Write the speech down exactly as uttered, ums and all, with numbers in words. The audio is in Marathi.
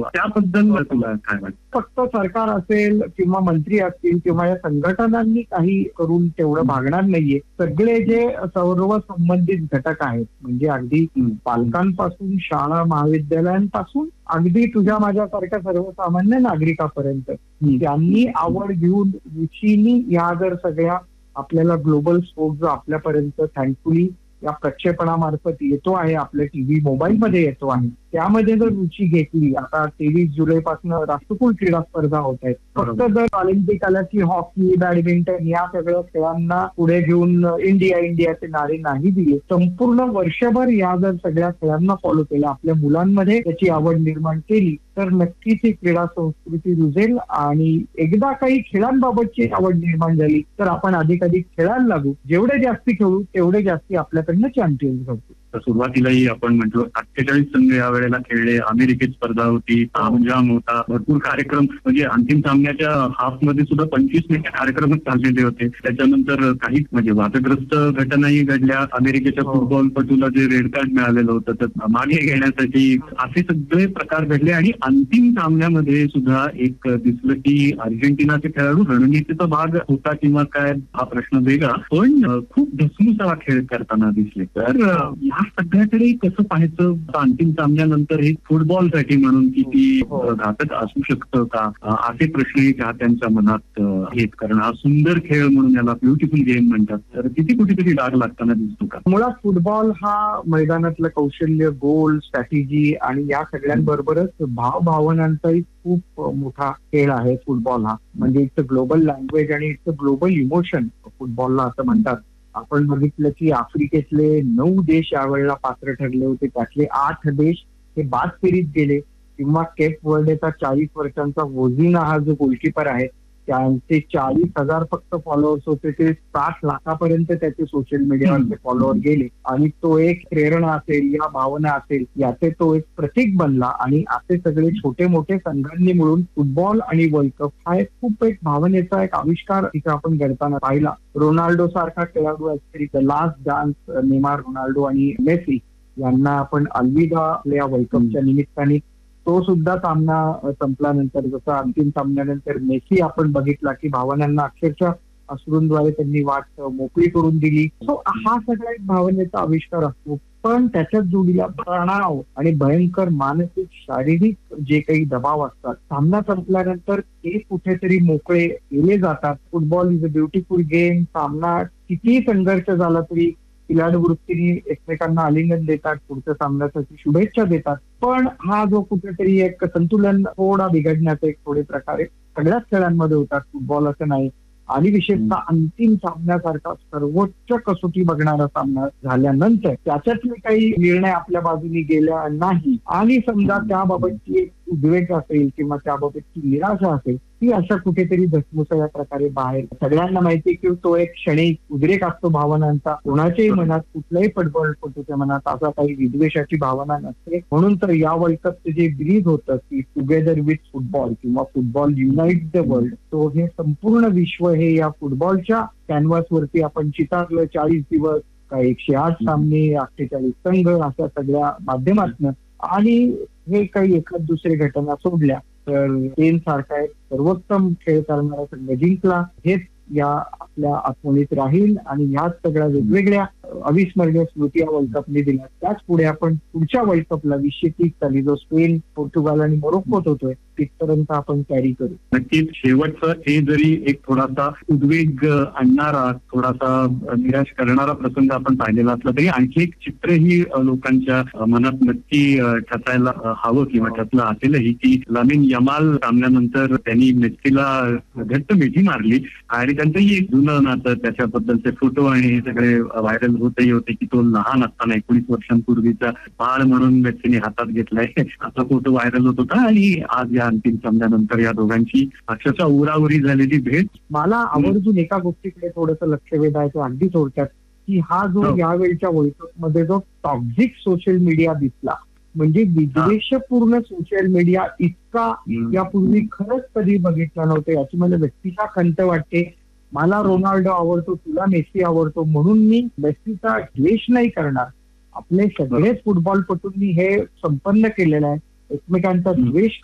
त्याबद्दल तुला काय वाटतं? फक्त सरकार असेल किंवा मंत्री असतील किंवा या संघटनांनी काही करून तेवढं भागणार नाहीये. सगळे जे सर्व संबंधित घटक आहेत म्हणजे अगदी पालकांपासून शाळा महाविद्यालयांपासून अगदी तुझ्या माझ्यासारख्या सर्वसामान्य नागरिकापर्यंत त्यांनी आवड घेऊन रुचीनी या जर सगळ्या आपल्याला ग्लोबल स्पोर्ट जो आपल्यापर्यंत थँकफुली या प्रक्षेपणामार्फत येतो आहे, आपल्या टीव्ही मोबाईल मध्ये येतो आहे, त्यामध्ये जर रुची घेतली. आता तेवीस जुलै पासून राष्ट्रकुल क्रीडा स्पर्धा होत आहेत. फक्त जर ऑलिम्पिक आला की हॉकी, बॅडमिंटन या सगळ्या खेळांना पुढे घेऊन इंडिया इंडियाचे नारे नाही दिले, संपूर्ण वर्षभर या जर सगळ्या खेळांना फॉलो केलं, आपल्या मुलांमध्ये त्याची आवड निर्माण केली, तर नक्कीच ही क्रीडा संस्कृती रुजेल. आणि एकदा काही खेळांबाबतची आवड निर्माण झाली तर आपण अधिक अधिक खेळायला लागू. जेवढे जास्ती खेळू तेवढे जास्ती आपल्याकडनं चॅम्पियन घडू. सुरुवातीलाही आपण म्हटलो अठ्ठेचाळीस संघ या वेळेला खेळले, अमेरिकेत स्पर्धा होती, तामझाम होता, भरपूर कार्यक्रम, म्हणजे अंतिम सामन्याच्या हाफमध्ये सुद्धा पंचवीस मिनिट कार्यक्रमच चाललेले होते. त्याच्यानंतर काही म्हणजे वादग्रस्त घटनाही घडल्या. अमेरिकेच्या फुटबॉलपटूला जे रेड कार्ड मिळालेलं होतं तर मागे घेण्यासाठी असे सगळे प्रकार घडले. आणि अंतिम सामन्यामध्ये सुद्धा एक दिसलं की अर्जेंटिनाचे खेळाडू रणनीतीचा भाग होता किंवा काय हा प्रश्न वेगळा, पण खूप धसमुसा खेळ करताना दिसले. तर या सगळ्याकडे कसं पाहायचं अंतिम सामन्यानंतर हे फुटबॉलसाठी म्हणून किती घातक असू शकतं का, असे प्रश्नही चाहत्यांच्या मनात आहेत. कारण हा सुंदर खेळ म्हणून याला ब्युटिफुल गेम म्हणतात, तर किती कुठेतरी डाग लागताना दिसतो का? मुळात फुटबॉल हा मैदानातलं कौशल्य, गोल, स्ट्रॅटेजी आणि या सगळ्यांबरोबरच भाव भावनांचाही खूप मोठा खेळ आहे फुटबॉल हा. म्हणजे इट्स अ ग्लोबल लँग्वेज आणि इट्स अ ग्लोबल इमोशन फुटबॉलला असं म्हणतात. आपण बघितलं की आफ्रिकेतले नऊ देश यावेळेला पात्र ठरले होते, त्यातले आठ देश हे बाद फेरीत गेले. किंवा केप वर्डेचा चाळीस वर्षांचा वोझिना हा जो गोलकीपर आहे त्यांचे चाळीस हजार फक्त फॉलोअर्स होते, ते साठ लाखापर्यंत त्याचे सोशल मीडियावरचे फॉलोअर गेले. आणि तो एक प्रेरणा असेल, या भावना असेल, याचे तो एक प्रतीक बनला. आणि असे सगळे छोटे मोठे संघांनी मिळून फुटबॉल आणि वर्ल्ड कप हा एक खूप एक भावनेचा एक आविष्कार तिथे आपण घडताना पाहिला. रोनाल्डो सारखा खेळाडू असतरी the last dance, Neymar, Ronaldo आणि मेसी यांना आपण अलविदा या वर्ल्ड कपच्या निमित्ताने. तो सुद्धा सामना संपल्यानंतर जसं अंतिम सामन्यानंतर मेसी आपण बघितला की भावनांना अक्षरशः अश्रूंद्वारे त्यांनी वाट मोकळी करून दिली. सो हा सगळा एक भावनेचा आविष्कार असतो. पण त्याच्यात जोडीला तणाव आणि भयंकर मानसिक शारीरिक जे काही दबाव असतात, सामना संपल्यानंतर ते कुठेतरी मोकळे केले जातात. Football is a beautiful game. सामना कितीही संघर्ष झाला तरी खिलाडू वृत्तीने एकमेकांना आलिंगन देतात, पुढच्या सामन्यासाठी शुभेच्छा देतात. पण हा जो कुठेतरी एक संतुलन थोडा बिघडण्याचा एक थोडे प्रकारे सगळ्याच खेळांमध्ये होतात, फुटबॉल असं नाही. आणि विशेषतः अंतिम सामन्यासारखा सर्वोच्च कसोटी बघणारा सामना झाल्यानंतर त्याच्यातले काही निर्णय आपल्या बाजूने गेल्या नाही आणि समजा त्याबाबतची एक उद्वेग असेल किंवा त्याबाबतची निराशा असेल, ती अशा कुठेतरी धसमुसा या प्रकारे बाहेर. सगळ्यांना माहिती की तो एक क्षणिक उद्रेक असतो भावनांचा. कोणाच्याही मनात, कुठल्याही फुटबॉलपटूच्या मनात असा काही विद्वेषाची भावना नसते. म्हणून तर या वर्ल्ड कपचं जे ब्रीज होतं की टुगेदर विथ फुटबॉल किंवा फुटबॉल युनाइट द वर्ल्ड, तो हे संपूर्ण विश्व हे या फुटबॉलच्या कॅनव्हासवरती आपण चितारलं. चाळीस दिवस, काय एकशे आठ सामने, अठ्ठेचाळीस संघ, अशा सगळ्या माध्यमातून. आणि हे काही एखाद दुसरे घटना सोडल्या तर स्पेन सारखा एक सर्वोत्तम खेळ करणारा संघ जिंकला. हेच या आपल्या आठवणीत राहील आणि ह्याच सगळ्या वेगवेगळ्या अविस्मरणीय स्मृती या वर्ल्ड कपने दिल्या. त्याच पुढे आपण पुढच्या वर्ल्ड कपला वीसशे तीस साली जो स्पेन, पोर्तुगाल आणि मोरोक्कोत होतोय तिथपर्यंत आपण कॅरी करू. नक्कीच शेवटचं हे जरी एक थोडासा उद्वेग आणणारा, थोडासा निराश करणारा प्रसंग आपण पाहिलेला असला तरी आणखी एक चित्रही लोकांच्या मनात नक्की ठसायला हवं किंवा ठसलं असेलही की लामिन यमाल सामन्यानंतर त्यांनी मेस्सीला घट्ट मिठी मारली आणि त्यांचंही एक जुनं नातं, त्याच्याबद्दलचे फोटो आणि हे सगळे व्हायरल होतही होते की तो लहान असताना एकोणीस वर्षांपूर्वीचा बाळ म्हणून मेस्सीने हातात घेतलाय असा फोटो व्हायरल होत होता. आणि आज या अंतिम सामन्यानंतर या दोघांची अक्षरशः उराउरी झालेली भेट. मला आवर्जून एका गोष्टीकडे थोडंसं लक्ष वेधायचं अगदी थोडक्यात की हा जो यावेळच्या वर्ल्ड कप मध्ये जो टॉक्झिक सोशल मीडिया दिसला, म्हणजे विद्वेषपूर्ण सोशल मीडिया इतका यापूर्वी खरंच कधी बघितला नव्हतं. याची मला व्यक्तिशः खंत वाटते. मला रोनाल्डो आवडतो, तुला मेसी आवडतो म्हणून मी मेसीचा द्वेष नाही करणार. आपले सगळेच फुटबॉलपटूंनी हे संपन्न केलेलं आहे. एकमेकांचा द्वेष